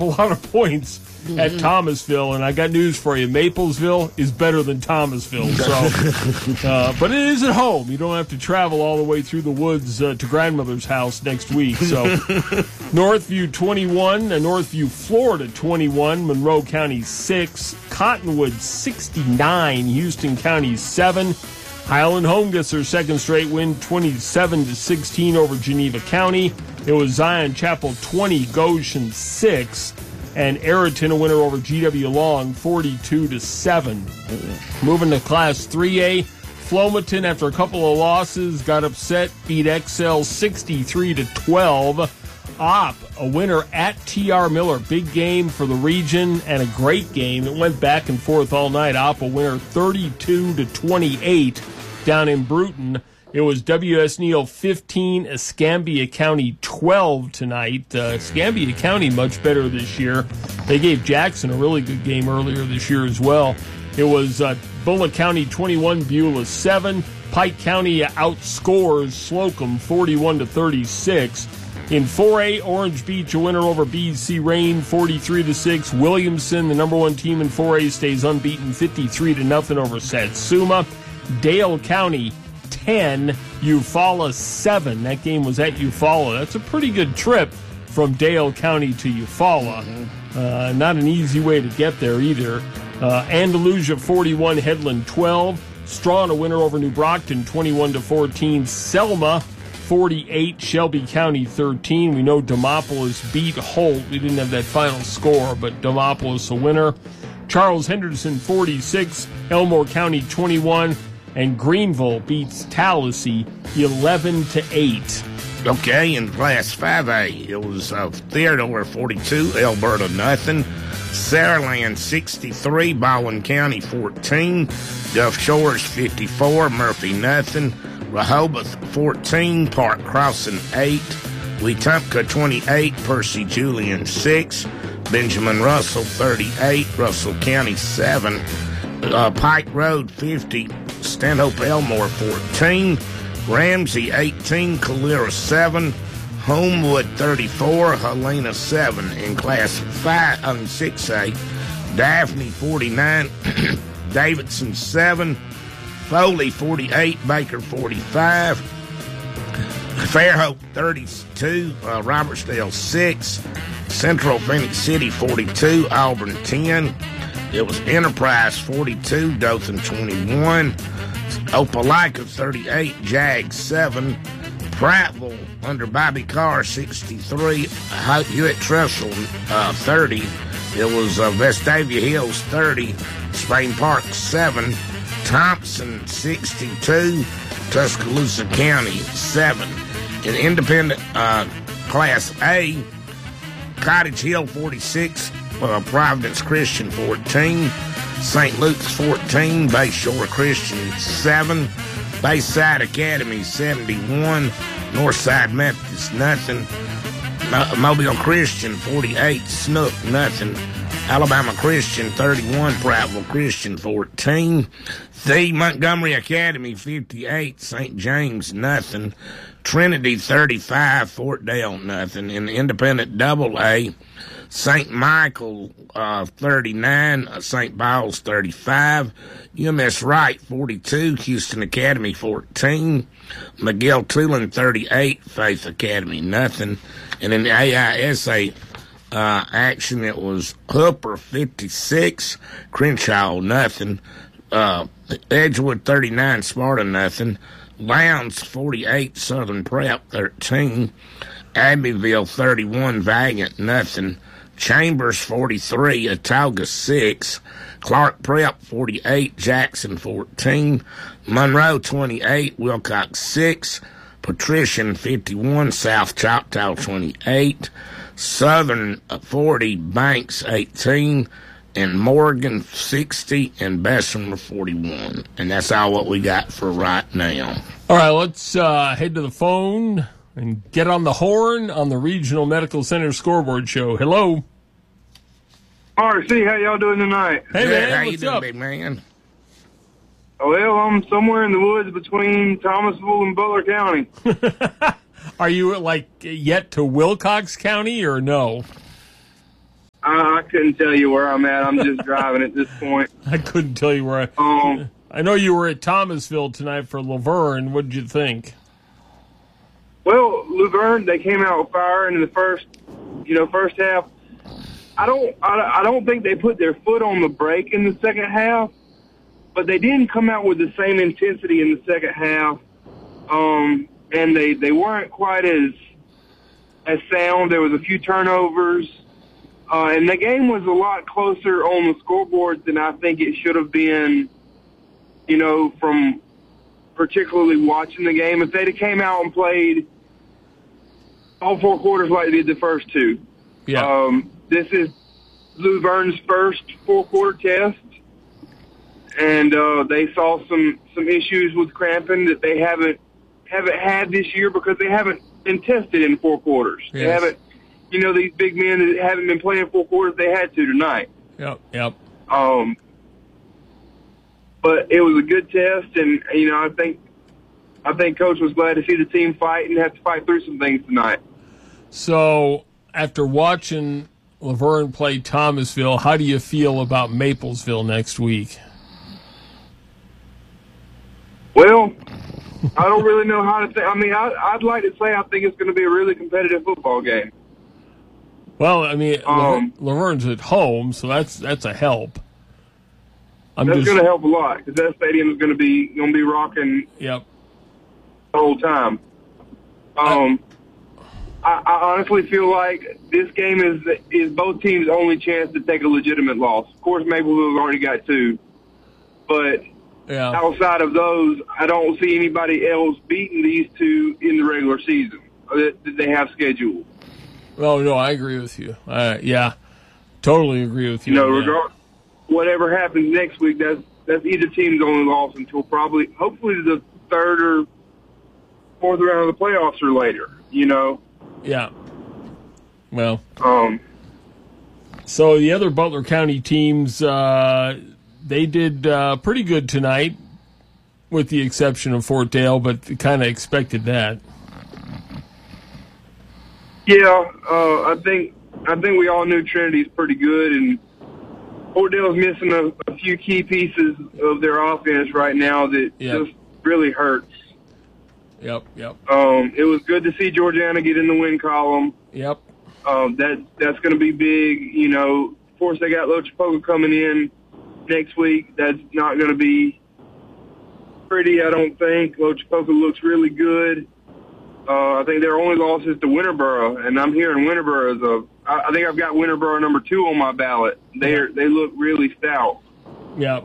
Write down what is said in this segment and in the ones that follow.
a lot of points at Thomasville, and I got news for you. Maplesville is better than Thomasville. So, but it is at home. You don't have to travel all the way through the woods to grandmother's house next week. So, Northview 21, Northview, Florida 21, Monroe County 6, Cottonwood 69, Houston County 7. Highland Home gets their second straight win, 27-16 over Geneva County. It was Zion Chapel 20, Goshen 6, and Ayrton a winner over GW Long, 42-7. Moving to Class 3A, Flomaton, after a couple of losses, got upset, beat XL 63-12. Opp, a winner at TR Miller. Big game for the region and a great game. It went back and forth all night. Opp, a winner 32-28 down in Bruton. It was W.S. Neal 15, Escambia County 12 tonight. Escambia County much better this year. They gave Jackson a really good game earlier this year as well. It was Bullitt County 21, Beulah 7. Pike County outscores Slocum 41-36. In 4A, Orange Beach a winner over BC Rain 43-6. Williamson, the number one team in 4A, stays unbeaten 53-0 over Satsuma. Dale County 10, Eufaula 7. That game was at Eufaula. That's a pretty good trip from Dale County to Eufaula. Not an easy way to get there either. Andalusia 41, Headland 12. Strawn a winner over New Brockton 21-14. Selma 48, Shelby County 13. We know Demopolis beat Holt. We didn't have that final score, but Demopolis a winner. Charles Henderson 46, Elmore County 21, and Greenville beats Tallahassee 11-8. Okay, in Class 5A, it was Theodore 42, Alberta nothing. Saraland 63, Baldwin County 14, Gulf Shores 54, Murphy nothing. Rehoboth 14, Park Crossing 8, Wetumpka 28, Percy Julian 6, Benjamin Russell 38, Russell County 7, Pike Road 50, Stanhope Elmore 14, Ramsey 18, Calera 7, Homewood 34, Helena 7. In Class 6A, Daphne 49, Davidson 7, Foley 48, Baker 45, Fairhope 32, Robertsdale 6, Central Phoenix City 42, Auburn 10. It was Enterprise 42, Dothan 21, Opelika 38, Jag 7, Prattville under Bobby Carr 63, Hewitt Trussell 30. It was Vestavia Hills 30, Spain Park 7, Thompson 62, Tuscaloosa County 7. In Independent Class A, Cottage Hill 46, Providence Christian 14, St. Luke's 14, Bayshore Christian 7, Bayside Academy 71, Northside Methodist nothing, Mobile Christian 48, Snook nothing, Alabama Christian 31, Prattville Christian 14, the Montgomery Academy 58, St. James nothing, Trinity 35, Fort Dale nothing. In the Independent Double A, St. Michael 39, St. Paul's 35, UMS Wright 42, Houston Academy 14, McGill Tulane 38, Faith Academy nothing. And in the AISA action, it was Hooper 56, Crenshaw nothing, Edgewood 39, Sparta nothing, Lowndes 48, Southern Prep 13, Abbeville 31, Valiant nothing, Chambers 43, Atauga 6, Clark Prep 48, Jackson 14, Monroe 28, Wilcox 6, Patrician 51, South Choctaw 28, Southern 40, Banks 18, and Morgan 60, and Bessemer 41. And that's all what we got for right now. All right, let's head to the phone and get on the horn on the Regional Medical Center Scoreboard Show. Hello. RC, how y'all doing tonight? Hey, man, how what's you doing, up? big man? Well, I'm somewhere in the woods between Thomasville and Butler County. Are you, yet to Wilcox County or no? I couldn't tell you where I'm at. I'm just driving at this point. I couldn't tell you where I know you were at Thomasville tonight for Laverne. What did you think? Well, Laverne, they came out firing in the first half. I don't think they put their foot on the brake in the second half, but they didn't come out with the same intensity in the second half. And they weren't quite as sound. There was a few turnovers. And the game was a lot closer on the scoreboard than I think it should have been, from particularly watching the game. If they'd have came out and played all 4 quarters like they did the first 2. Yeah. This is Luverne's first 4-quarter test. And they saw some issues with cramping that they haven't had this year because they haven't been tested in 4 quarters. Yes. They haven't, these big men that haven't been playing 4 quarters, they had to tonight. Yep. But it was a good test, and I think Coach was glad to see the team fight and have to fight through some things tonight. So after watching Laverne play Thomasville, how do you feel about Maplesville next week? Well, I don't really know how to think. I mean, I'd like to say I think it's going to be a really competitive football game. Well, I mean, Laverne's at home, so that's a help. That's going to help a lot because that stadium is going to be rocking. Yep. The whole time. I honestly feel like this game is both teams' only chance to take a legitimate loss. Of course, Mapleville have already got 2, but outside of those, I don't see anybody else beating these 2 in the regular season that they have scheduled. Oh, no, I agree with you. Totally agree with you. Whatever happens next week, that's either team's only loss until hopefully the 3rd or 4th round of the playoffs or later, Yeah. Well. So the other Butler County teams, they did pretty good tonight, with the exception of Fort Dale, but kind of expected that. Yeah, I think we all knew Trinity's pretty good, and Fort Dale's missing a few key pieces of their offense right now that just really hurts. Yep. It was good to see Georgiana get in the win column. Yep. That's going to be big. Of course, they got Lochapoka coming in next week. That's not going to be pretty, I don't think. Lochapoka looks really good. I think their only loss is to Winterboro, and I'm hearing Winterboro I think I've got Winterboro number 2 on my ballot. They look really stout. Yep.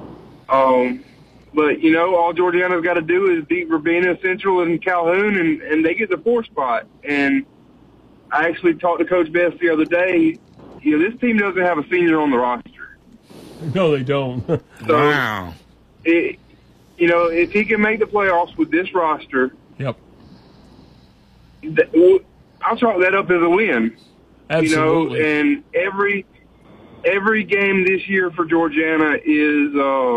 But, all Georgiana's got to do is beat Verbena, Central, and Calhoun, and they get the 4 spot. And I actually talked to Coach Best the other day. This team doesn't have a senior on the roster. No, they don't. Wow. If he can make the playoffs with this roster, yep, I'll chalk that up as a win. Absolutely. And every game this year for Georgiana is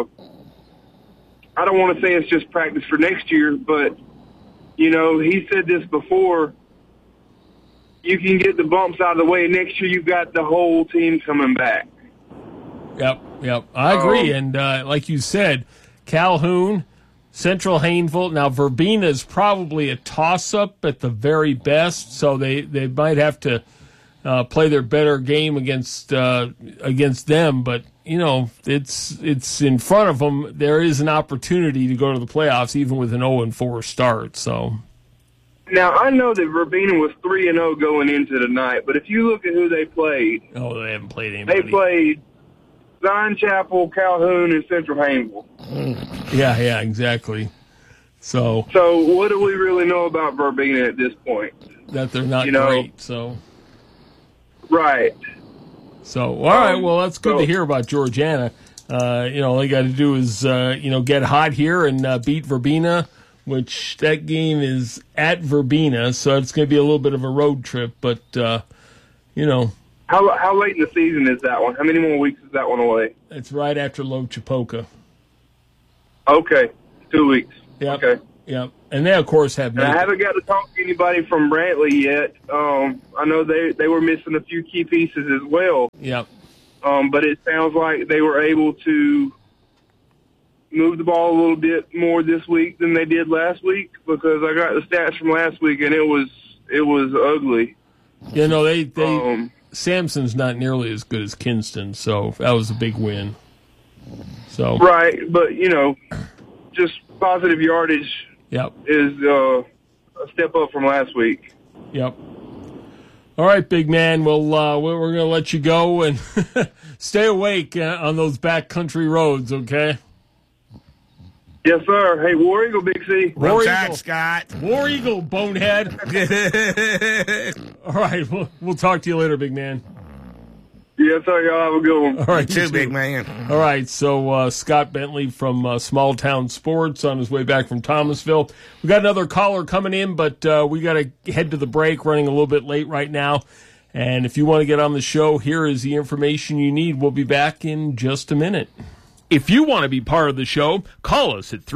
I don't want to say it's just practice for next year, but he said this before. You can get the bumps out of the way. Next year, you've got the whole team coming back. Yep. I agree. And like you said, Calhoun, Central Haynesville. Now, Verbena is probably a toss-up at the very best, so they might have to play their better game against them. But, it's in front of them. There is an opportunity to go to the playoffs, even with an 0-4 start. So. Now, I know that Verbena was 3-0 going into tonight, but if you look at who they played. Oh, they haven't played anybody. They played Zion Chapel, Calhoun, and Central Haynesville. Yeah, exactly. So what do we really know about Verbena at this point? That they're not great, so. Right. So, all right, well, that's good to hear about Georgiana. All they got to do is, get hot here and beat Verbena, which that game is at Verbena, so it's going to be a little bit of a road trip, but, How late in the season is that one? How many more weeks is that one away? It's right after Lochapoka. Okay, 2 weeks. Yep. Okay. Yep. And they, of course, have. And I haven't got to talk to anybody from Brantley yet. I know they were missing a few key pieces as well. Yep. But it sounds like they were able to move the ball a little bit more this week than they did last week, because I got the stats from last week and it was ugly. You know, Samson's not nearly as good as Kinston, so that was a big win. So right, but just positive yardage. Yep. Is a step up from last week. Yep. All right, big man. Well, we're going to let you go and stay awake on those backcountry roads, okay? Yes, sir. Hey, War Eagle, Big C. War Eagle, Scott. War Eagle, bonehead. All right, we'll talk to you later, big man. Yes, sir. Y'all have a good one. All right, you too, big man. All right, so Scott Bentley from Small Town Sports on his way back from Thomasville. We got another caller coming in, but we got to head to the break, running a little bit late right now. And if you want to get on the show, here is the information you need. We'll be back in just a minute. If you want to be part of the show, call us at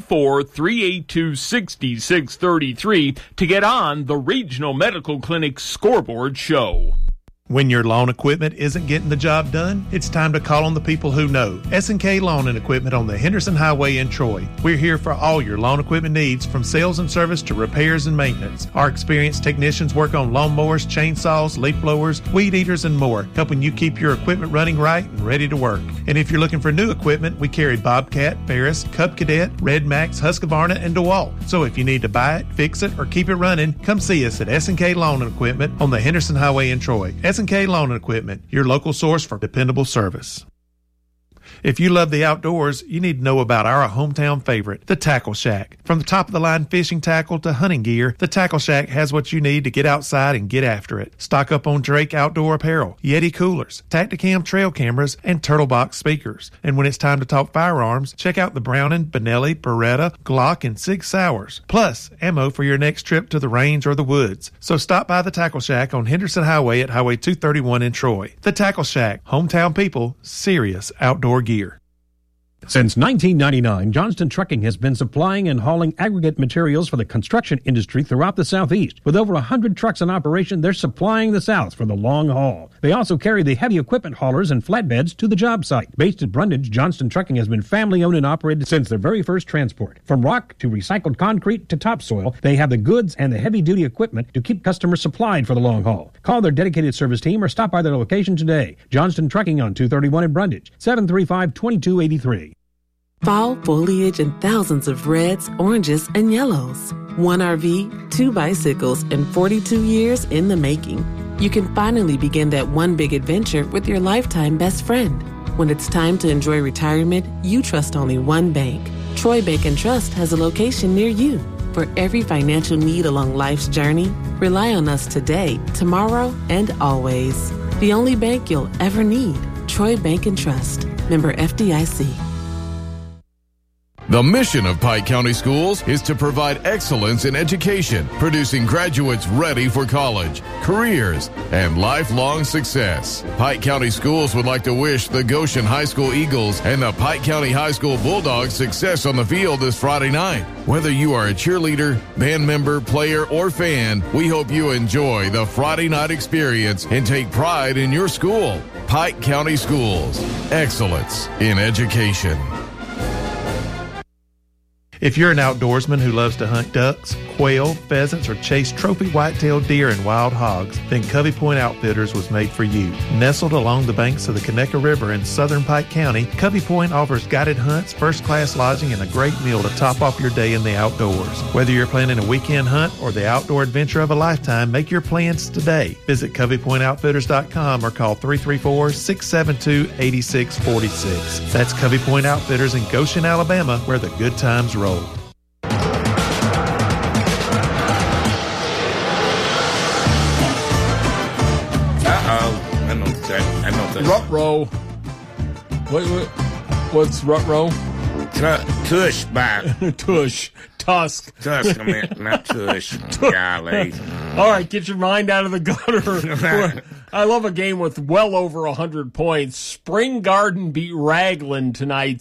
334-382-6633 to get on the Regional Medical Clinic Scoreboard Show. When your lawn equipment isn't getting the job done, it's time to call on the people who know. S&K Lawn and Equipment on the Henderson Highway in Troy. We're here for all your lawn equipment needs, from sales and service to repairs and maintenance. Our experienced technicians work on lawnmowers, chainsaws, leaf blowers, weed eaters, and more, helping you keep your equipment running right and ready to work. And if you're looking for new equipment, we carry Bobcat, Ferris, Cub Cadet, Red Max, Husqvarna, and DeWalt. So if you need to buy it, fix it, or keep it running, come see us at S&K Lawn and Equipment on the Henderson Highway in Troy. S&K Lawn and Equipment, your local source for dependable service. If you love the outdoors, you need to know about our hometown favorite, the Tackle Shack. From the top-of-the-line fishing tackle to hunting gear, the Tackle Shack has what you need to get outside and get after it. Stock up on Drake outdoor apparel, Yeti coolers, Tacticam trail cameras, and Turtle Box speakers. And when it's time to talk firearms, check out the Browning, Benelli, Beretta, Glock, and Sig Sauers. Plus, ammo for your next trip to the range or the woods. So stop by the Tackle Shack on Henderson Highway at Highway 231 in Troy. The Tackle Shack, hometown people, serious outdoor gear. Since 1999, Johnston Trucking has been supplying and hauling aggregate materials for the construction industry throughout the Southeast. With over 100 trucks in operation, they're supplying the South for the long haul. They also carry the heavy equipment haulers and flatbeds to the job site. Based at Brundage, Johnston Trucking has been family-owned and operated since their very first transport. From rock to recycled concrete to topsoil, they have the goods and the heavy-duty equipment to keep customers supplied for the long haul. Call their dedicated service team or stop by their location today. Johnston Trucking on 231 in Brundage, 735-2283. Fall foliage and thousands of reds, oranges, and yellows. One RV, 2 bicycles, and 42 years in the making. You can finally begin that one big adventure with your lifetime best friend. When it's time to enjoy retirement, you trust only one bank. Troy Bank & Trust has a location near you. For every financial need along life's journey, rely on us today, tomorrow, and always. The only bank you'll ever need. Troy Bank & Trust. Member FDIC. The mission of Pike County Schools is to provide excellence in education, producing graduates ready for college, careers, and lifelong success. Pike County Schools would like to wish the Goshen High School Eagles and the Pike County High School Bulldogs success on the field this Friday night. Whether you are a cheerleader, band member, player, or fan, we hope you enjoy the Friday night experience and take pride in your school. Pike County Schools, excellence in education. If you're an outdoorsman who loves to hunt ducks, quail, pheasants, or chase trophy white-tailed deer and wild hogs, then Covey Point Outfitters was made for you. Nestled along the banks of the Conecuh River in southern Pike County, Covey Point offers guided hunts, first-class lodging, and a great meal to top off your day in the outdoors. Whether you're planning a weekend hunt or the outdoor adventure of a lifetime, make your plans today. Visit CoveyPointOutfitters.com or call 334-672-8646. That's Covey Point Outfitters in Goshen, Alabama, where the good times roll. I know that. Rut-row. What's rut-row? Tush back. Tush. Tusk. Tusk, I mean, not Tush. Golly. All right, get your mind out of the gutter. I love a game with well over 100 points. Spring Garden beat Raglan tonight,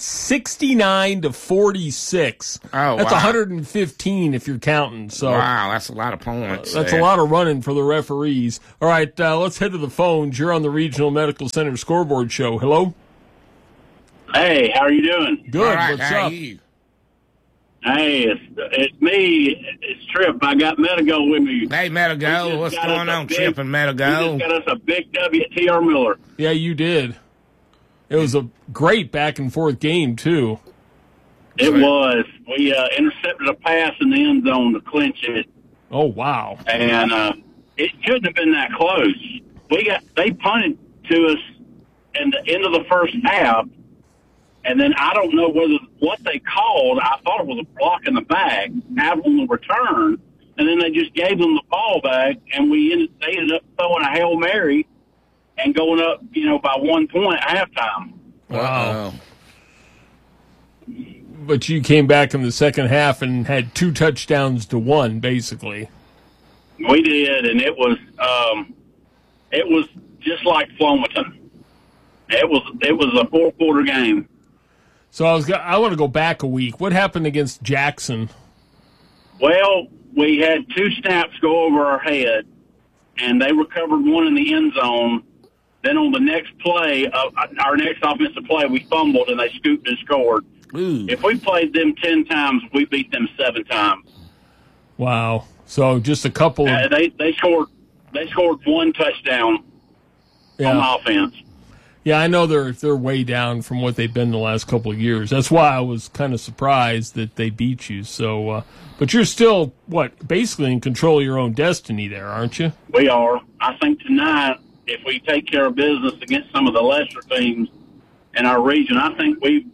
69-46. Oh, that's wow. 115 if you're counting. So Wow, that's a lot of points. that's a lot of running for the referees. All right, let's head to the phones. You're on the Regional Medical Center Scoreboard Show. Hello? Hey, how are you doing? Good. All right, What's how up? are you? Hey, it's me. It's Trip. I got Medigo with me. Hey, Medigo, what's going on, Trip and We Medigo? just got us a big W at T.R. Miller. Yeah, you did. It was a great back-and-forth game, too. It was. We intercepted a pass in the end zone to clinch it, Oh, wow. and it shouldn't have been that close. They punted to us in the end of the first half, and then I don't know what they called. I thought it was a block in the back, out on the return, and then they just gave them the ball back, and they ended up throwing a Hail Mary and going up, by 1 point at halftime. Wow. But you came back in the second half and had 2 touchdowns to 1, basically. We did, and it was just like Flomaton. It was a 4-quarter game. So I want to go back a week. What happened against Jackson? Well, we had 2 snaps go over our head, and they recovered one in the end zone. Then on the next play, our next offensive play, we fumbled, and they scooped and scored. Ooh. If we played them 10 times, we beat them 7 times. Wow. So just a couple of... They scored 1 touchdown on offense. Yeah, I know they're way down from what they've been the last couple of years. That's why I was kind of surprised that they beat you. So, but you're still, basically in control of your own destiny there, aren't you? We are. I think tonight, if we take care of business against some of the lesser teams in our region, I think we've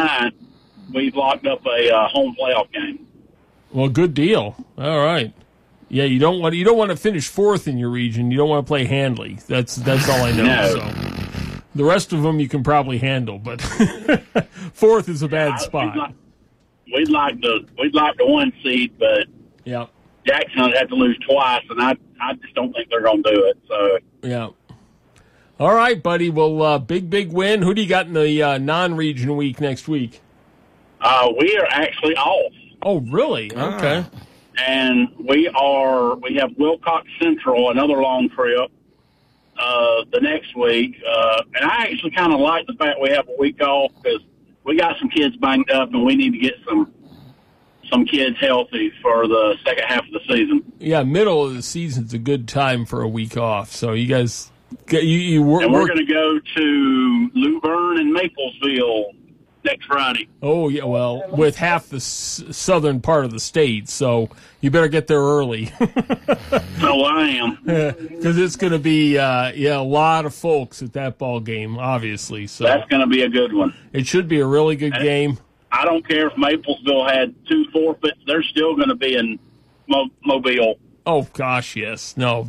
locked up a home playoff game. Well, good deal. All right. Yeah, you don't want to finish 4th in your region. You don't want to play Handley. That's all I know. No. So the rest of them you can probably handle, but 4th is a bad spot. We'd like the 1 seed, but Yeah. Jackson would have to lose twice, and I just don't think they're going to do it. So Yeah. All right, buddy. Well, big win. Who do you got in the non-region week next week? we are actually off. Oh, really? Okay. And we have Wilcox Central, another long trip, the next week. And I actually kind of like the fact we have a week off because we got some kids banged up and we need to get some kids healthy for the second half of the season. Yeah, middle of the season's a good time for a week off. So you guys, you work. And we're going to go to Luverne and Maplesville next Friday. Oh, yeah, well, with half the southern part of the state, so you better get there early. So I am. Because it's going to be, a lot of folks at that ball game, obviously. So That's going to be a good one. It should be a really good game. I don't care if Maplesville had 2 forfeits. They're still going to be in Mobile. Oh, gosh, yes. No,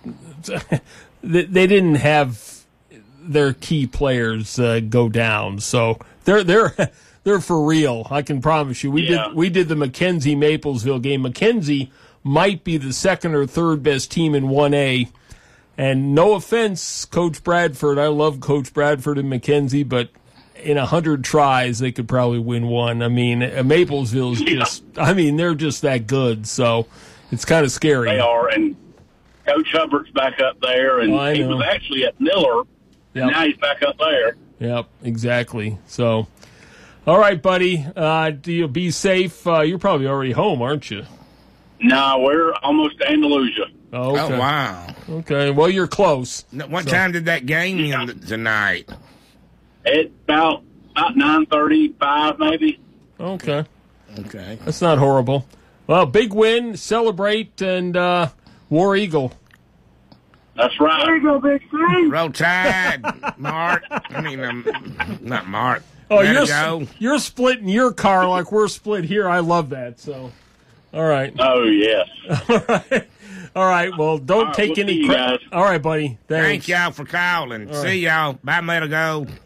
they didn't have their key players go down, so they're for real. I can promise you. We did the McKenzie Maplesville game. McKenzie might be the second or third best team in 1A. And no offense, Coach Bradford. I love Coach Bradford and McKenzie, but in 100 tries, they could probably win one. I mean, Maplesville's they're just that good. So it's kind of scary. They are, and Coach Hubbard's back up there, and he was actually at Miller, and now he's back up there. Yep, exactly. So, all right, buddy. Do you be safe? You're probably already home, aren't you? No, we're almost to Andalusia. Oh, okay. Oh, wow. Okay, well, you're close. What time did that game end tonight? It's about 9:35, maybe. Okay. Okay. That's not horrible. Well, big win, celebrate, and War Eagle. That's right. There you go, big friend. Roll Tide, Mark. I mean, not Mark. Oh, go. you're splitting your car like we're split here. I love that. So, all right. Oh, yes. All right. Well, don't take any credit. All right, buddy. Thanks. Thank y'all for calling. See y'all. Bye, Medigo.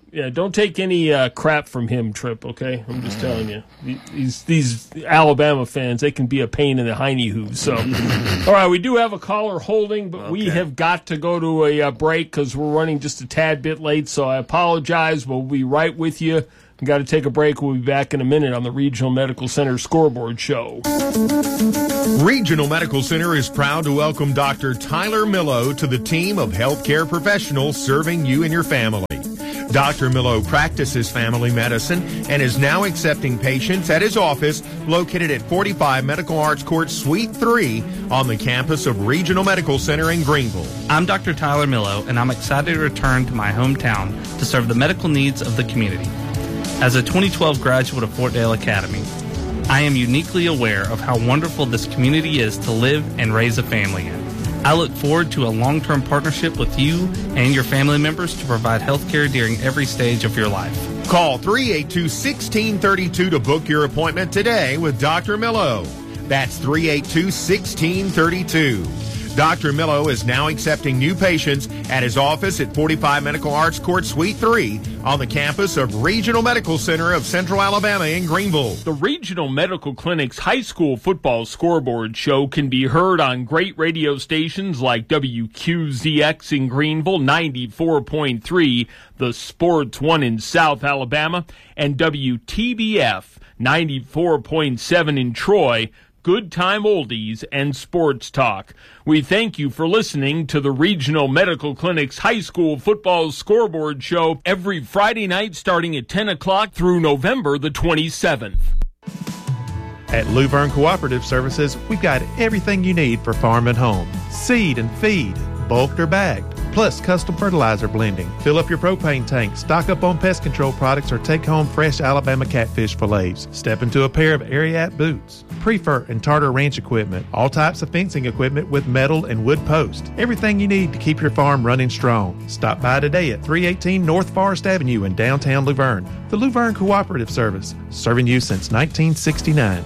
Yeah, don't take any crap from him, Trip, okay? I'm just telling you. These Alabama fans, they can be a pain in the hiney hooves. So, all right, we do have a caller holding, but we have got to go to a break because we're running just a tad bit late. So I apologize. We'll be right with you. We've got to take a break. We'll be back in a minute on the Regional Medical Center Scoreboard Show. Regional Medical Center is proud to welcome Dr. Tyler Millow to the team of healthcare professionals serving you and your family. Dr. Millow practices family medicine and is now accepting patients at his office located at 45 Medical Arts Court, Suite 3 on the campus of Regional Medical Center in Greenville. I'm Dr. Tyler Millow, and I'm excited to return to my hometown to serve the medical needs of the community. As a 2012 graduate of Fort Dale Academy, I am uniquely aware of how wonderful this community is to live and raise a family in. I look forward to a long-term partnership with you and your family members to provide health care during every stage of your life. Call 382-1632 to book your appointment today with Dr. Millow. That's 382-1632. Dr. Millow is now accepting new patients at his office at 45 Medical Arts Court, Suite 3 on the campus of Regional Medical Center of Central Alabama in Greenville. The Regional Medical Clinic's high school football scoreboard show can be heard on great radio stations like WQZX in Greenville, 94.3, The Sports One in South Alabama, and WTBF, 94.7 in Troy. Good time oldies and sports talk. We thank you for listening to the Regional Medical Clinic's high school football scoreboard show every Friday night starting at 10 o'clock through November the 27th. At Luverne Cooperative Services, we've got everything you need for farm and home. Seed and feed, bulked or bagged, plus custom fertilizer blending. Fill up your propane tank, stock up on pest control products, or take home fresh Alabama catfish fillets. Step into a pair of Ariat boots, Prefer and Tartar Ranch equipment, all types of fencing equipment with metal and wood posts. Everything you need to keep your farm running strong. Stop by today at 318 North Forest Avenue in downtown Luverne. The Luverne Cooperative Service, serving you since 1969.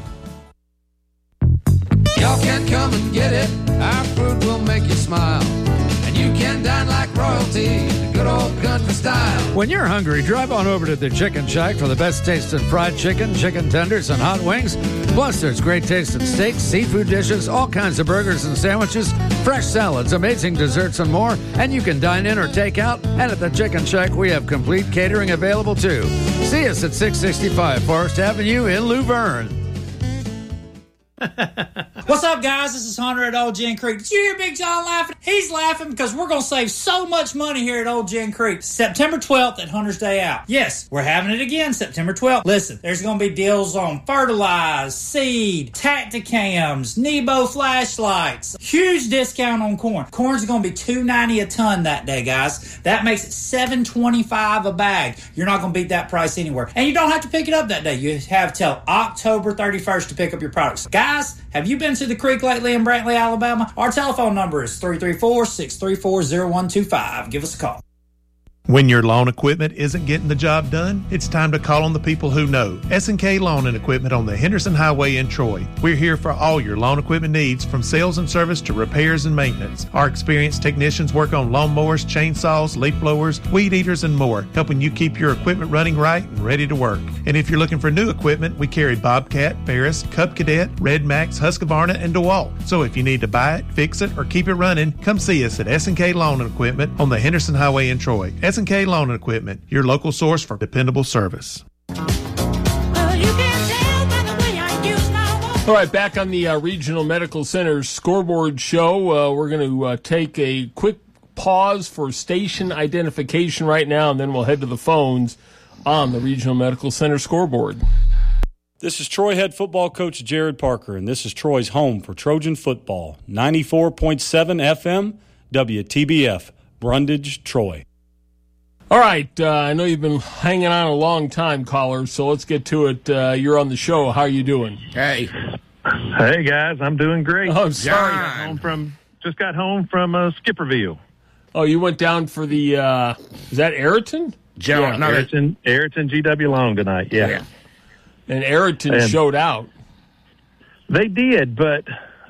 Y'all can come and get it. Our food will make you smile. And you can dine like royalty, good old country style. When you're hungry, drive on over to the Chicken Shack for the best tasting fried chicken, chicken tenders, and hot wings. Plus, there's great tasting steaks, seafood dishes, all kinds of burgers and sandwiches, fresh salads, amazing desserts, and more. And you can dine in or take out. And at the Chicken Shack, we have complete catering available, too. See us at 665 Forest Avenue in Luverne. What's up, guys? This is Hunter at Old Gin Creek. Did you hear Big John laughing? He's laughing because we're going to save so much money here at Old Gin Creek. September 12th at Hunter's Day Out. Yes, we're having it again September 12th. Listen, there's going to be deals on fertilize, seed, Tacticams, Nebo flashlights. Huge discount on corn. Corn's going to be $2.90 a ton that day, guys. That makes it $7.25 a bag. You're not going to beat that price anywhere. And you don't have to pick it up that day. You have till October 31st to pick up your products. Guys, have you been to the creek lately in Brantley, Alabama? Our telephone number is 334-634-0125. Give us a call. When your lawn equipment isn't getting the job done, it's time to call on the people who know. S&K Lawn and Equipment on the Henderson Highway in Troy. We're here for all your lawn equipment needs, from sales and service to repairs and maintenance. Our experienced technicians work on lawnmowers, chainsaws, leaf blowers, weed eaters, and more, helping you keep your equipment running right and ready to work. And if you're looking for new equipment, we carry Bobcat, Ferris, Cub Cadet, Red Max, Husqvarna, and DeWalt. So if you need to buy it, fix it, or keep it running, come see us at S&K Lawn and Equipment on the Henderson Highway in Troy. S&K Lawn and Equipment, your local source for dependable service. All right, back on the Regional Medical Center scoreboard show. We're going to take a quick pause for station identification right now, and then we'll head to the phones on the Regional Medical Center scoreboard. This is Troy head football coach Jared Parker, and this is Troy's home for Trojan football. 94.7 FM, WTBF, Brundage, Troy. All right, I know you've been hanging on a long time, caller, so let's get to it. You're on the show. How are you doing? Hey. Hey, guys, I'm doing great. Oh, I'm sorry. Just got home from Skipperville. Oh, you went down for the, is that Ayrton? Yeah, Ayrton GW Long tonight, yeah. And Ayrton showed out. They did, but,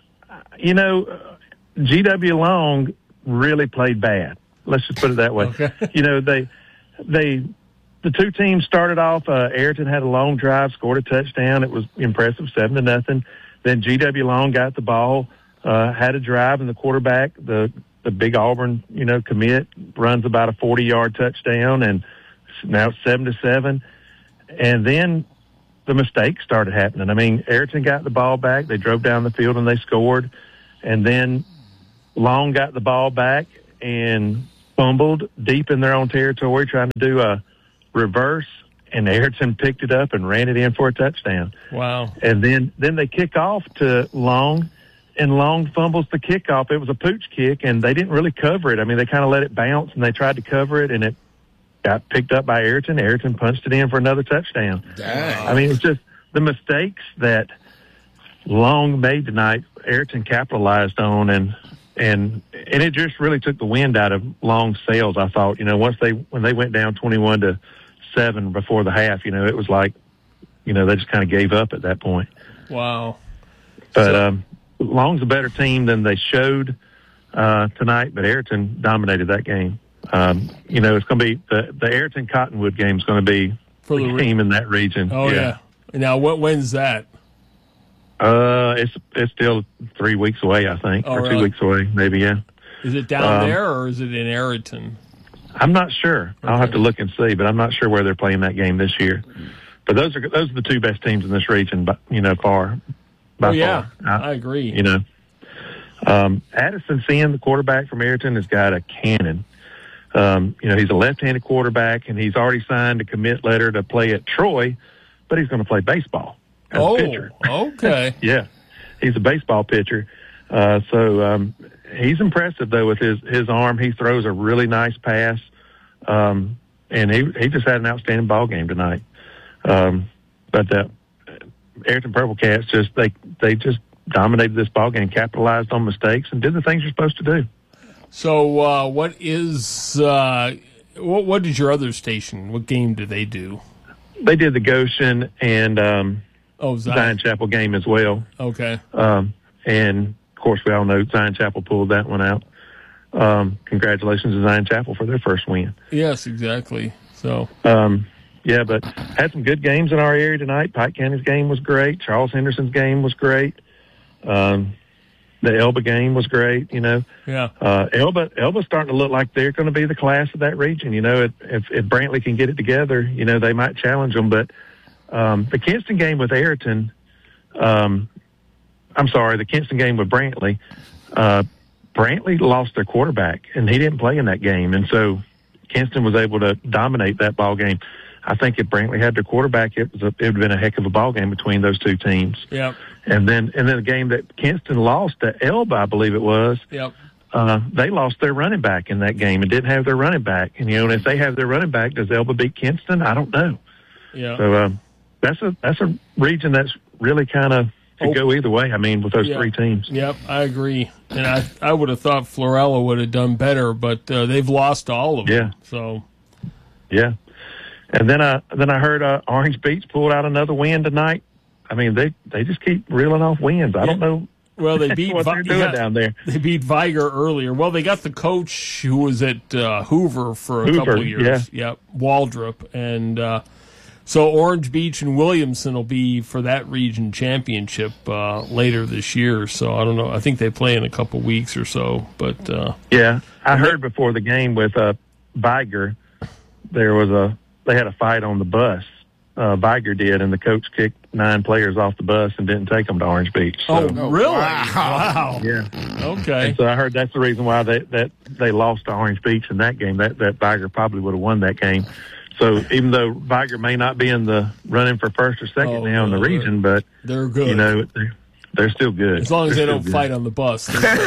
GW Long really played bad. Let's just put it that way. Okay. They the two teams started off. Ayrton had a long drive, scored a touchdown. It was impressive, 7-0. Then GW Long got the ball, had a drive, and the quarterback, the big Auburn, commit, runs about a 40-yard touchdown, and now it's 7-7. And then the mistakes started happening. I mean, Ayrton got the ball back. They drove down the field and they scored. And then Long got the ball back and fumbled deep in their own territory trying to do a reverse, and Ayrton picked it up and ran it in for a touchdown. Wow. And then they kick off to Long, and Long fumbles the kickoff. It was a pooch kick, and they didn't really cover it. I mean, they kind of let it bounce, and they tried to cover it, and it got picked up by Ayrton. Ayrton punched it in for another touchdown. Dang. I mean, it's just the mistakes that Long made tonight, Ayrton capitalized on, and it just really took the wind out of Long's sails, I thought. When they went down 21-7 before the half, it was like, they just kind of gave up at that point. Wow. But Long's a better team than they showed tonight, but Ayrton dominated that game. It's going to be the Ayrton Cottonwood game is going to be for the team in that region. Oh, yeah. Now, when's that? It's still 3 weeks away, I think, or really? 2 weeks away, maybe. Yeah. Is it down there or is it in Ayrton? I'm not sure. Okay. I'll have to look and see, but I'm not sure where they're playing that game this year. But those are the two best teams in this region, by far. I agree. Addison Senn, the quarterback from Ayrton, has got a cannon. He's a left-handed quarterback, and he's already signed a commit letter to play at Troy, but he's going to play baseball as a pitcher. Okay. Yeah, he's a baseball pitcher. So he's impressive, though, with his arm. He throws a really nice pass, and he just had an outstanding ball game tonight. But the Ayrton Purple Cats they just dominated this ball game, capitalized on mistakes, and did the things you're supposed to do. So what did your other station, what game did they do? They did the Goshen and Zion Chapel game as well. Okay. And, of course, we all know Zion Chapel pulled that one out. Congratulations to Zion Chapel for their first win. Yes, exactly. So, but had some good games in our area tonight. Pike County's game was great. Charles Henderson's game was great. The Elba game was great, Yeah. Elba's starting to look like they're going to be the class of that region. If Brantley can get it together, they might challenge them. But the Kinston game with Ayrton, the Kinston game with Brantley, Brantley lost their quarterback, and he didn't play in that game. And so Kinston was able to dominate that ball game. I think if Brantley had their quarterback, it would have been a heck of a ball game between those two teams. Yep. And then the game that Kinston lost to Elba, I believe it was. Yep. They lost their running back in that game and didn't have their running back. And and if they have their running back, does Elba beat Kinston? I don't know. Yeah. So that's a region that's really kind of could go either way. I mean, with those three teams. Yep, I agree. And I would have thought Florella would have done better, but they've lost all of them. Yeah. So. Yeah. And then I heard Orange Beach pulled out another win tonight. I mean, they just keep reeling off wins. I don't know. Well, they beat what they're doing down there. They beat Viger earlier. Well, they got the coach who was at Hoover for a couple of years. Yeah. Yep, Waldrop. And so Orange Beach and Williamson will be for that region championship later this year. So I don't know. I think they play in a couple weeks or so. But I heard before the game with Viger, they had a fight on the bus. Viger did, and the coach kicked 9 players off the bus and didn't take them to Orange Beach. So. Oh, really? Wow. Yeah. Okay. And so I heard that's the reason why they lost to Orange Beach in that game. That Viger probably would have won that game. So even though Viger may not be in the running for first or second now in the region, but they're good. They're still good. As long as they don't fight on the bus.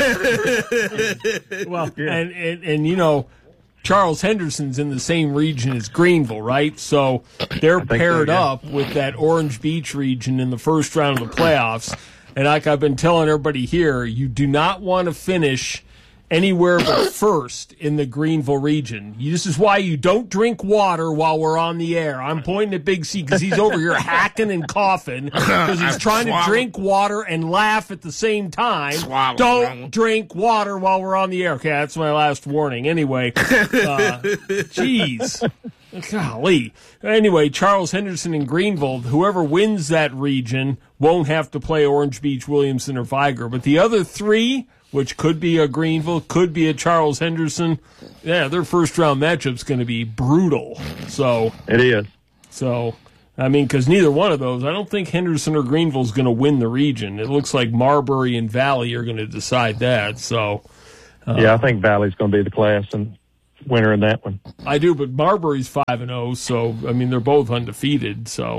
Well, and Charles Henderson's in the same region as Greenville, right? So they're paired up with that Orange Beach region in the first round of the playoffs. And like I've been telling everybody here, you do not want to finish anywhere but first in the Greenville region. This is why you don't drink water while we're on the air. I'm pointing at Big C because he's over here hacking and coughing because he's trying to drink water and laugh at the same time. Don't drink water while we're on the air. Okay, that's my last warning. Anyway, jeez. Golly. Anyway, Charles Henderson and Greenville, whoever wins that region won't have to play Orange Beach, Williamson, or Viger. But the other three, which could be a Greenville, could be a Charles Henderson, yeah, their first-round matchup's going to be brutal. So it is. So, I mean, because neither one of those, I don't think Henderson or Greenville's going to win the region. It looks like Marbury and Valley are going to decide that. So, yeah, I think Valley's going to be the class and winner in that one. I do, but Marbury's 5-0, so I mean they're both undefeated. So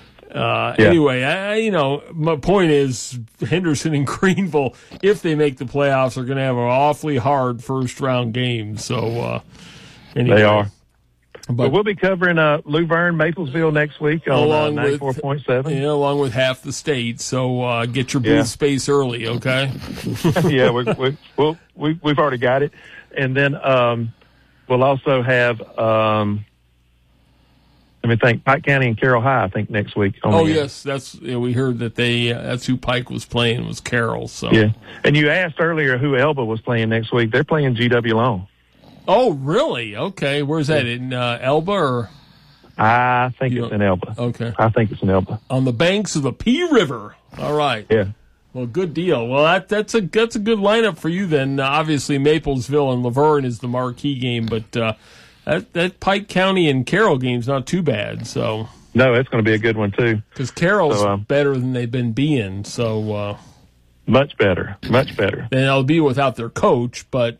anyway, my point is Henderson and Greenville, if they make the playoffs, are going to have an awfully hard first round game. So anyway. They are. But we'll be covering Luverne, Maplesville next week on 94.7. Yeah, along with half the state. So get your booth space early, okay? Yeah, we've already got it, and then. We'll also have, let me think, Pike County and Carroll High, I think, next week. Yes. We heard that that's who Pike was playing, was Carroll. So. Yeah. And you asked earlier who Elba was playing next week. They're playing GW Long. Oh, really? Okay. Where's that? In Elba or? I think it's in Elba. Okay. I think it's in Elba. On the banks of the Pea River. All right. Yeah. Well, good deal. Well, that's a good lineup for you then. Obviously, Maplesville and Laverne is the marquee game, but that Pike County and Carroll game's not too bad. So no, it's going to be a good one too. Because Carroll's better than they've been being. So much better. And they'll be without their coach, but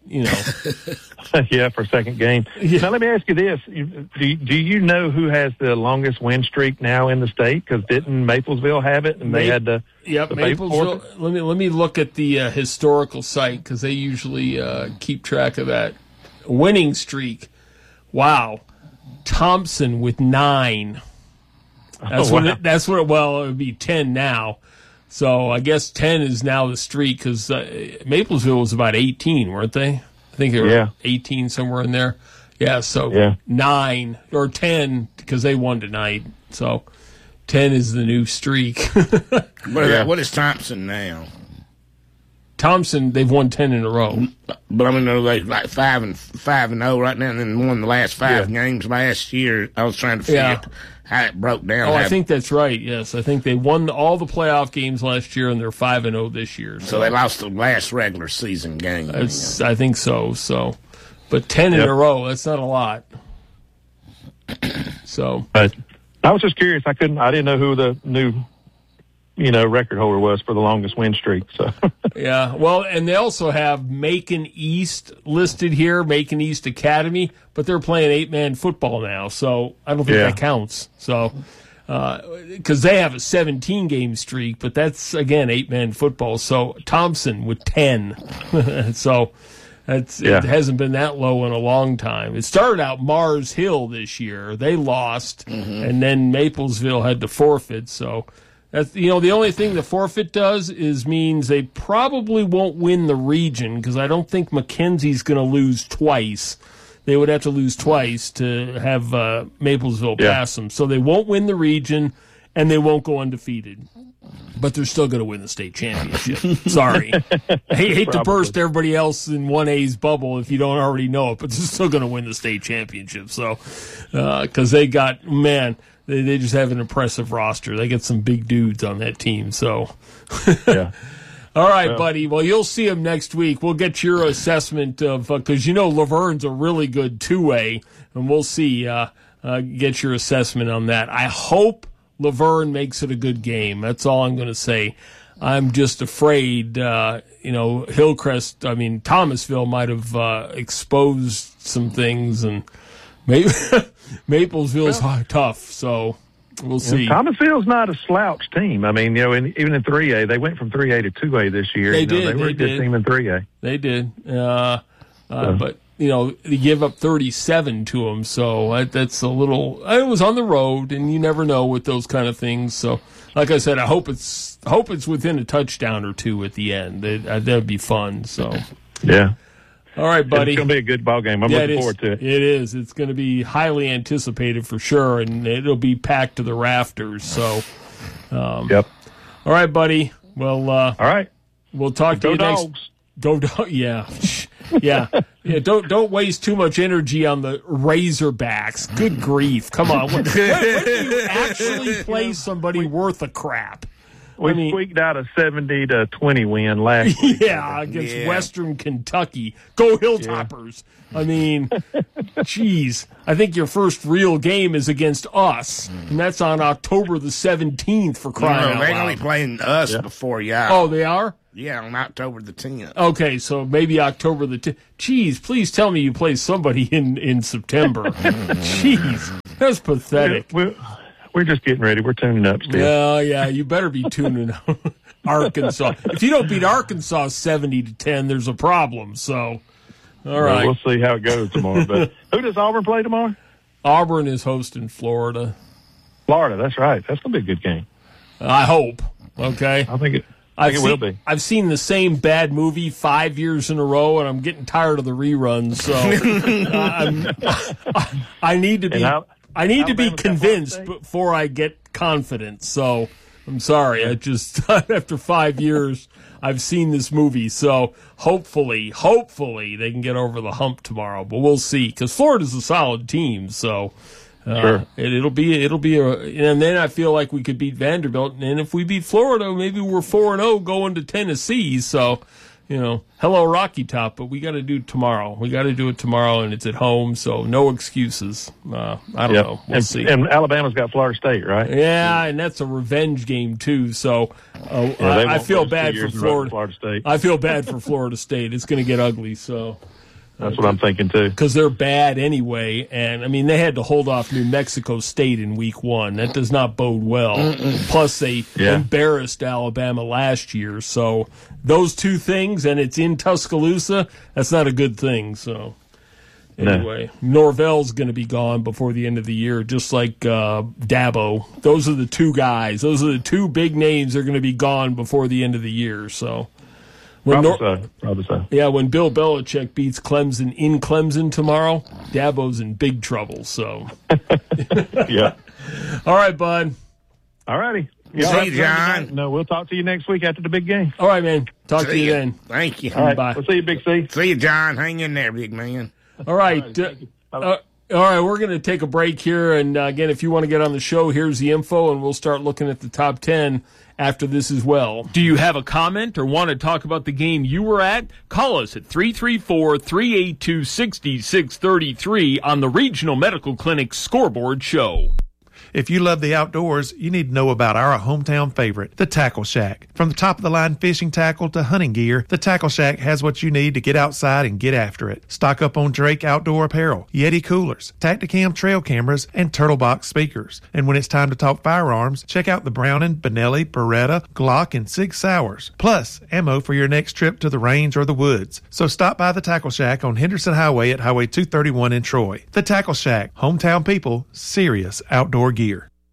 yeah, for a second game. Yeah. Now let me ask you this: do you know who has the longest win streak now in the state? Because didn't Maplesville have it, and they had to? Yep, Maplesville. Let me look at the historical site because they usually keep track of that winning streak. Wow, Thompson with 9. That's what it would be 10 now. So I guess 10 is now the streak because Maplesville was about 18, weren't they? I think they were 18 somewhere in there. Yeah, so 9 or 10 because they won tonight. So 10 is the new streak. What is Thompson now? Thompson, they've won 10 in a row. But I mean, they're like 5-0 right now, and then won the last 5 games last year. I was trying to figure out how it broke down. I think that's right. Yes, I think they won all the playoff games last year, and they're 5-0 this year. So they lost the last regular season game. I think so. But 10 in a row—that's not a lot. So. I was just curious. I didn't know who the new, record holder was for the longest win streak. So. Yeah. Well, and they also have Macon East listed here, Macon East Academy, but they're playing 8-man football now, so I don't think that counts. So, because they have a 17-game streak, but that's again 8-man football. So Thompson with 10. So. It hasn't been that low in a long time. It started out Mars Hill this year. They lost, and then Maplesville had to forfeit. So that's the only thing the forfeit does means they probably won't win the region because I don't think Mackenzie's going to lose twice. They would have to lose twice to have Maplesville pass them. So they won't win the region, and they won't go undefeated. But they're still going to win the state championship. Sorry. I hate to burst everybody else in 1A's bubble if you don't already know it, but they're still going to win the state championship. So, because they got, they just have an impressive roster. They got some big dudes on that team. So, All right, buddy. Well, you'll see them next week. We'll get your assessment of, because Laverne's a really good 2A, and we'll see, get your assessment on that. I hope Laverne makes it a good game. That's all I'm going to say. I'm just afraid, Hillcrest, Thomasville might have exposed some things, and maybe Maplesville's tough, so we'll see. Thomasville's not a slouch team. Even in 3A, they went from 3A to 2A this year. They did. They were a good team in 3A. They did. But they give up 37 to them, so that's a little. It was on the road, and you never know with those kind of things. So, like I said, I hope it's within a touchdown or two at the end. That'd be fun. So, yeah. All right, buddy. It's going to be a good ball game. I'm looking forward to it. It is. It's going to be highly anticipated for sure, and it'll be packed to the rafters. So, yep. All right, buddy. Well, all right. We'll talk to you next. Go Dogs. Yeah. Yeah. Don't waste too much energy on the Razorbacks. Good grief. Come on. When do you actually play somebody worth a crap? We squeaked out a 70-20 win last week. Yeah, against Western Kentucky. Go Hilltoppers. Yeah. I mean, geez. I think your first real game is against us, and that's on October the 17th for crying out loud. They're only playing us before y'all. Oh, they are? Yeah, on October the 10th. Okay, so maybe October the 10th. Jeez, please tell me you play somebody in September. Jeez, that's pathetic. We're just getting ready. We're tuning up still. Yeah, you better be tuning up. Arkansas. If you don't beat Arkansas 70-10, there's a problem. So, all right. We'll see how it goes tomorrow. But who does Auburn play tomorrow? Auburn is hosting Florida. Florida, that's right. That's going to be a good game. I hope. Okay. I think it will be. I've seen the same bad movie 5 years in a row, and I'm getting tired of the reruns. So I need to be. I need to be convinced before I get confident. So I'm sorry. I just after 5 years, I've seen this movie. So hopefully they can get over the hump tomorrow. But we'll see, because Florida's a solid team. So. Sure. It'll be and then I feel like we could beat Vanderbilt, and if we beat Florida, maybe we're 4-0 going to Tennessee. So, hello Rocky Top, but we got to do it tomorrow. We got to do it tomorrow, and it's at home, so no excuses. I don't know. We'll see. And Alabama's got Florida State, right? Yeah, and that's a revenge game too. So I feel bad for Florida State. I feel bad for Florida State. It's going to get ugly. So. That's what I'm thinking, too. Because they're bad anyway. And, I mean, they had to hold off New Mexico State in week 1. That does not bode well. Plus, they embarrassed Alabama last year. So, those two things, and it's in Tuscaloosa, that's not a good thing. So, anyway, Norvell's going to be gone before the end of the year, just like Dabo. Those are the two guys. Those are the two big names that are going to be gone before the end of the year. So. Probably so. Yeah, when Bill Belichick beats Clemson in Clemson tomorrow, Dabo's in big trouble. So, yeah. All right, bud. All righty. See you, John. No, we'll talk to you next week after the big game. All right, man. Talk to you then. Thank you. All right. Bye. We'll see you, Big C. See you, John. Hang in there, big man. All right. All right, we're going to take a break here. And, again, if you want to get on the show, here's the info, and we'll start looking at the top 10 after this as well. Do you have a comment or want to talk about the game you were at? Call us at 334-382-6633 on the Regional Medical Clinic Scoreboard Show. If you love the outdoors, you need to know about our hometown favorite, the Tackle Shack. From the top-of-the-line fishing tackle to hunting gear, the Tackle Shack has what you need to get outside and get after it. Stock up on Drake outdoor apparel, Yeti coolers, Tacticam trail cameras, and Turtle Box speakers. And when it's time to talk firearms, check out the Browning, Benelli, Beretta, Glock, and Sig Sauers. Plus, ammo for your next trip to the range or the woods. So stop by the Tackle Shack on Henderson Highway at Highway 231 in Troy. The Tackle Shack, hometown people, serious outdoor gear.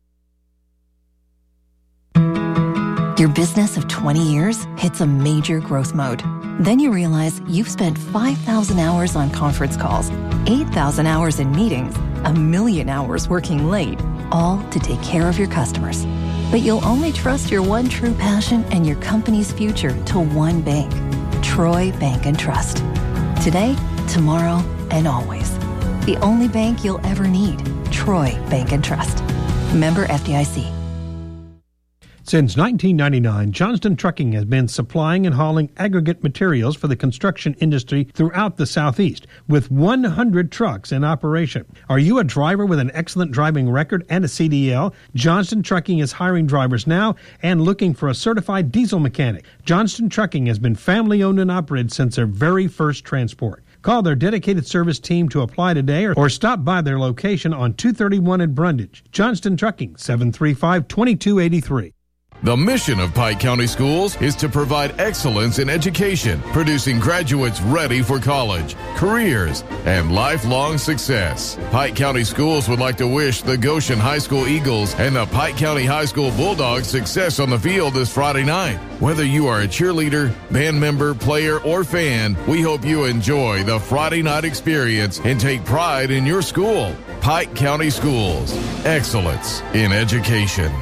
Your business of 20 years hits a major growth mode. Then you realize you've spent 5,000 hours on conference calls, 8,000 hours in meetings, 1,000,000 hours working late, all to take care of your customers. But you'll only trust your one true passion and your company's future to one bank, Troy Bank and Trust. Today, tomorrow, and always. The only bank you'll ever need, Troy Bank and Trust. Member FDIC. Since 1999, Johnston Trucking has been supplying and hauling aggregate materials for the construction industry throughout the Southeast, with 100 trucks in operation. Are you a driver with an excellent driving record and a CDL? Johnston Trucking is hiring drivers now and looking for a certified diesel mechanic. Johnston Trucking has been family-owned and operated since their very first transport. Call their dedicated service team to apply today or stop by their location on 231 in Brundage. Johnston Trucking, 735-2283. The mission of Pike County Schools is to provide excellence in education, producing graduates ready for college, careers, and lifelong success. Pike County Schools would like to wish the Goshen High School Eagles and the Pike County High School Bulldogs success on the field this Friday night. Whether you are a cheerleader, band member, player, or fan, we hope you enjoy the Friday night experience and take pride in your school. Pike County Schools. Excellence in education.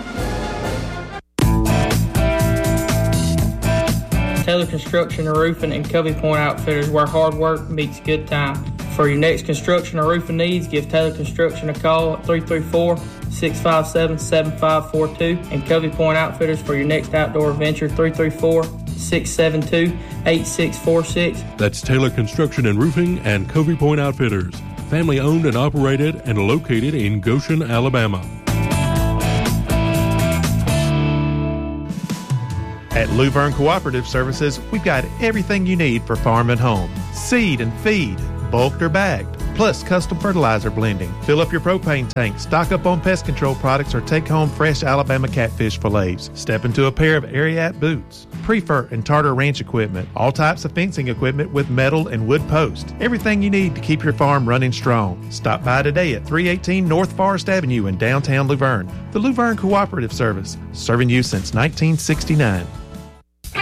Taylor Construction and Roofing and Covey Point Outfitters, where hard work meets good time. For your next construction or roofing needs, give Taylor Construction a call at 334-657-7542 and Covey Point Outfitters for your next outdoor adventure, 334-672-8646. That's Taylor Construction and Roofing and Covey Point Outfitters. Family owned and operated and located in Goshen, Alabama. At Luverne Cooperative Services, we've got everything you need for farm and home. Seed and feed, bulked or bagged, plus custom fertilizer blending. Fill up your propane tank, stock up on pest control products, or take home fresh Alabama catfish fillets. Step into a pair of Ariat boots, Prefer and Tartar Ranch equipment, all types of fencing equipment with metal and wood posts. Everything you need to keep your farm running strong. Stop by today at 318 North Forest Avenue in downtown Luverne. The Luverne Cooperative Service, serving you since 1969.